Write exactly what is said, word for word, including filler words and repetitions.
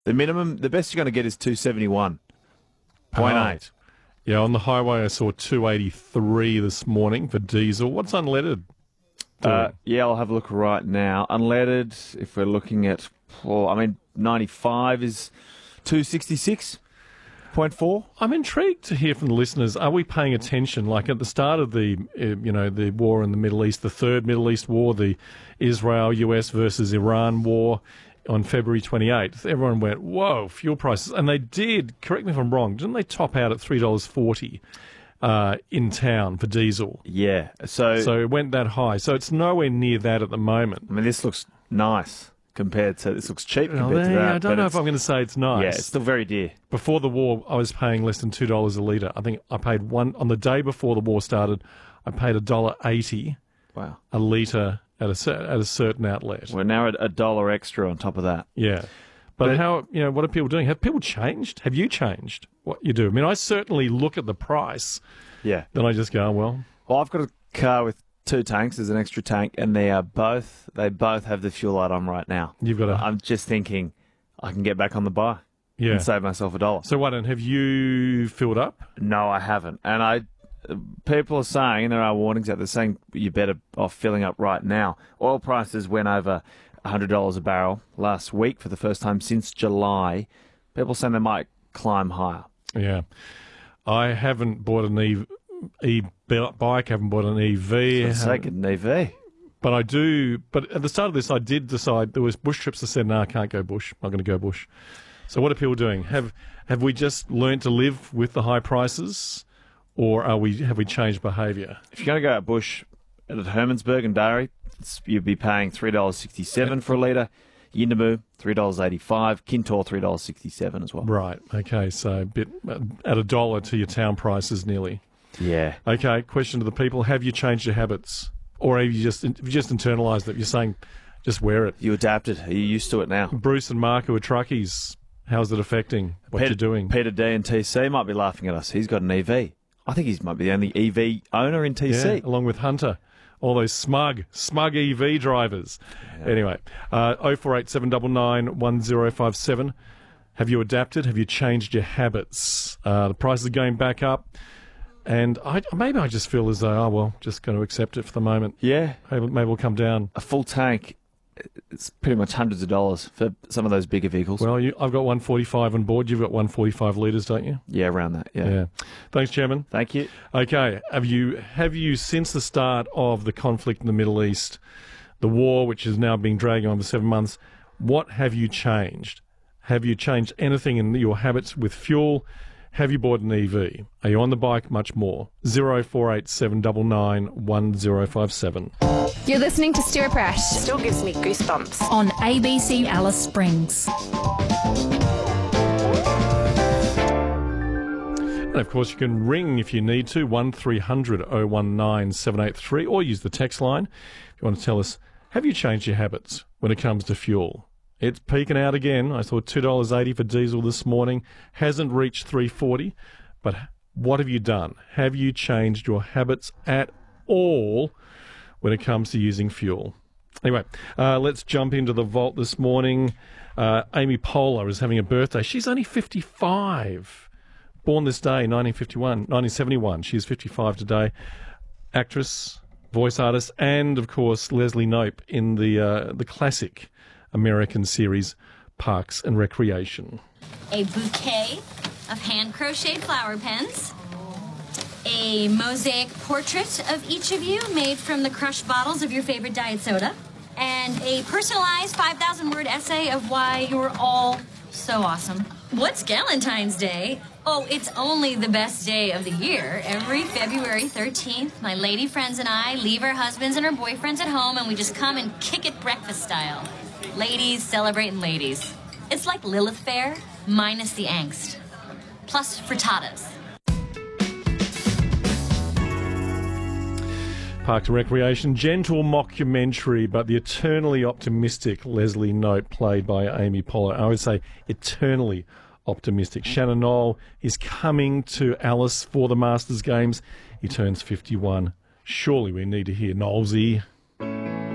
The minimum, the best you're going to get is two seventy-one point eight. Oh. Yeah, on the highway I saw two eighty-three this morning for diesel. What's unleaded? Uh, yeah, I'll have a look right now. Unleaded, if we're looking at, well, I mean, ninety-five is two sixty-six point four. I'm intrigued to hear from the listeners. Are we paying attention? Like at the start of the, uh, you know, the war in the Middle East, the third Middle East war, the Israel U S versus Iran war on February twenty-eighth, everyone went, whoa, fuel prices. And they did, correct me if I'm wrong, didn't they top out at three dollars forty uh, in town for diesel? Yeah. So, So it went that high. So it's nowhere near that at the moment. I mean, this looks nice compared to, this looks cheap compared Oh, to that. I don't but know it's- if I'm going to say it's nice. Yeah, it's still very dear. Before the war, I was paying less than two dollars a litre. I think I paid one, on the day before the war started, I paid one dollar eighty Wow. a litre at a, cer- at a certain outlet. We're now at a dollar extra on top of that. Yeah. But, But- how, you know, what are people doing? Have people changed? Have you changed what you do? I mean, I certainly look at the price, Yeah. then I just go, oh, well, Well, I've got a car with two tanks. There's an extra tank, and they are both, they both have the fuel light on right now. you've got a... I'm just thinking I can get back on the buy yeah. and save myself a dollar. So, what, and have you filled up? No, I haven't. And I, people are saying, and there are warnings out there saying you're better off filling up right now. Oil prices went over one hundred dollars a barrel last week for the first time since July. People saying they might climb higher. Yeah. I haven't bought an E E bike, haven't bought an E V. For the sake of an E V. But I do, but at the start of this, I did decide there was bush trips that said, no, I can't go bush. I'm not going to go bush. So what are people doing? Have have we just learned to live with the high prices, or are we have we changed behaviour? If you're going to go out bush at Hermansburg and Dairy, it's, you'd be paying three dollars sixty-seven for a litre. Yindamu, three dollars eighty-five. Kintor, three dollars sixty-seven as well. Right. Okay. So a bit at a dollar to your town prices nearly. Yeah. Okay. Question to the people: have you changed your habits, or have you just have you just internalised it? You're saying, just wear it. You adapted. Are you used to it now? Bruce and Mark, who are truckies, how's it affecting what Peter, you're doing? Peter D and T C might be laughing at us. He's got an E V. I think he might be the only E V owner in T C. Yeah, along with Hunter. All those smug, smug E V drivers. Yeah. Anyway, uh, oh four eight seven nine nine one oh five seven. Have you adapted? Have you changed your habits? Uh, the prices are going back up. And I, maybe I just feel as though, oh, well, just going to accept it for the moment. Yeah. Maybe, maybe we'll come down. A full tank, it's pretty much hundreds of dollars for some of those bigger vehicles. Well, you, I've got one forty-five on board. You've got one forty-five litres, don't you? Yeah, around that, yeah. Yeah. Thanks, Chairman. Thank you. Okay. Have you, have you, since the start of the conflict in the Middle East, the war, which is now being dragged on for seven months, what have you changed? Have you changed anything in your habits with fuel? Have you bought an E V? Are you on the bike much more? oh four eight seven nine nine one oh five seven. You're listening to Stuart Pratt. Still gives me goosebumps. On A B C Alice Springs. And of course, you can ring if you need to, one three hundred oh one nine seven eight three, or use the text line if you want to tell us, have you changed your habits when it comes to fuel? It's peaking out again. I saw two dollars eighty for diesel this morning. Hasn't reached three dollars forty. But what have you done? Have you changed your habits at all when it comes to using fuel? Anyway, uh, let's jump into the vault this morning. Uh, Amy Poehler is having a birthday. She's only fifty-five. Born this day, nineteen fifty-one, nineteen seventy-one. She is fifty-five today. Actress, voice artist, and, of course, Leslie Knope in the uh, the classic American series Parks and Recreation. A bouquet of hand-crocheted flower pens, a mosaic portrait of each of you made from the crushed bottles of your favorite diet soda, and a personalized five thousand word essay of why you're all so awesome. What's Galentine's Day? Oh, it's only the best day of the year. Every February thirteenth, my lady friends and I leave our husbands and our boyfriends at home, and we just come and kick it breakfast style. Ladies celebrating ladies. It's like Lilith Fair, minus the angst. Plus frittatas. Parks and Recreation, gentle mockumentary, but the eternally optimistic Leslie Knope, played by Amy Poehler. I would say eternally optimistic. Shannon Noll is coming to Alice for the Masters Games. He turns fifty-one. Surely we need to hear Nollsy.